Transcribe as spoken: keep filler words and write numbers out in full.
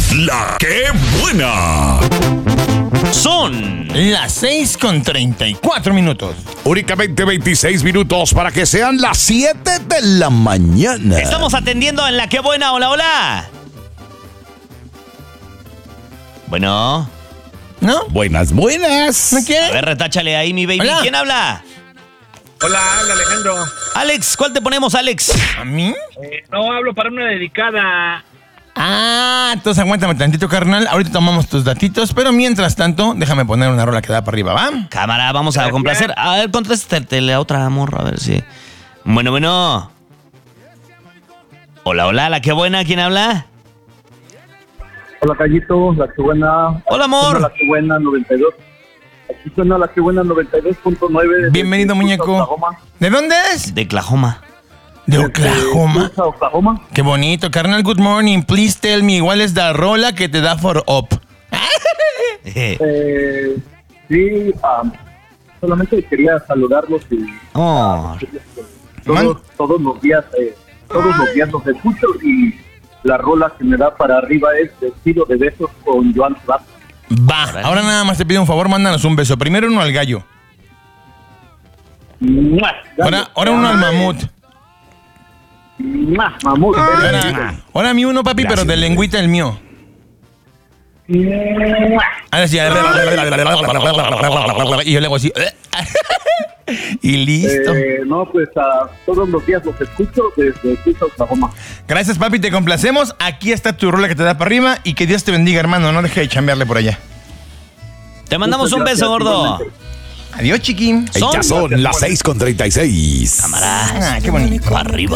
La que buena. Son las seis con treinta y cuatro minutos. Únicamente veintiséis minutos para que sean las siete de la mañana. Estamos atendiendo en La que buena. Hola, hola. Bueno. ¿No? Buenas, buenas. ¿No A quiere? ver, retáchale ahí, mi baby. Hola. ¿Quién habla? Hola, habla Alejandro. Alex, ¿cuál te ponemos, Alex? ¿A mí? Eh, no, hablo para una dedicada. Ah, entonces aguántame tantito, carnal. Ahorita tomamos tus datitos, pero mientras tanto, déjame poner una rola que da para arriba, ¿va? Cámara, vamos a Gracias. complacer. A ver, contrástate la otra, amor, a ver si... Bueno, bueno. Hola, hola, La que buena. ¿Quién habla? Hola, Gallito, La que buena. Hola, amor. Suena La que buena noventa y dos. Aquí suena La que buena noventa y dos punto nueve. Bienvenido, muñeco. Oklahoma. ¿De dónde es? De Oklahoma. De Desde Oklahoma. Tulsa, Oklahoma. Qué bonito, carnal. Good morning. Please tell me, ¿cuál es la rola que te da for up? Eh, sí, um, solamente quería saludarlos y Oh. Man. todos, todos los días, eh, todos los días los escucho y la rola que me da para arriba es Vestido de besos con Joan Sebastián. Va. Ahora nada más te pido un favor, mándanos un beso. Primero uno al gallo. ¡Mua! Ahora, ahora uno al mamut. ¡Mua! Mamut. Ahora, ahora a mí uno, papi, pero de lengüita el mío. ¡Mua! Ahora sí. Y yo le hago así. Y listo. Eh, no, pues a todos los días los escucho desde Tulsa, Oklahoma. Gracias, papi, te complacemos. Aquí está tu rola que te da para arriba. Y que Dios te bendiga, hermano. No deje de chambearle por allá. Te mandamos un Muchas beso, gracias, gordo. igualmente. Adiós, chiquín. Ya son las seis con treinta y seis. Cámara. Ah, qué bonito. Arriba.